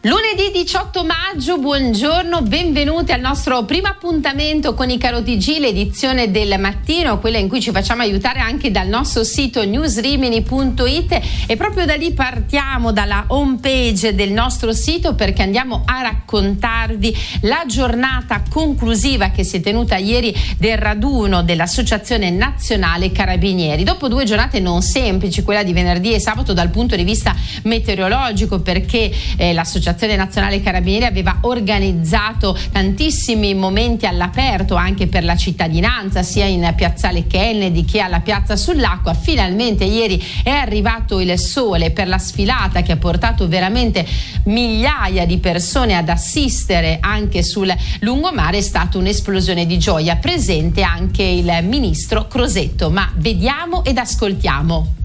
Lunedì 18 maggio, buongiorno, benvenuti al nostro primo appuntamento con i Caro TG, l'edizione del mattino, quella in cui ci facciamo aiutare anche dal nostro sito newsrimini.it, e proprio da lì partiamo, dalla home page del nostro sito, perché andiamo a raccontarvi la giornata conclusiva che si è tenuta ieri del raduno dell'Associazione Nazionale Carabinieri. Dopo 2 giornate non semplici, quella di venerdì e sabato dal punto di vista meteorologico, perché l'Associazione Nazionale Carabinieri aveva organizzato tantissimi momenti all'aperto anche per la cittadinanza, sia in piazzale Kennedy che alla piazza sull'acqua. Finalmente ieri è arrivato il sole per la sfilata che ha portato veramente migliaia di persone ad assistere anche sul lungomare. È stata un'esplosione di gioia, presente anche il ministro Crosetto, ma vediamo ed ascoltiamo.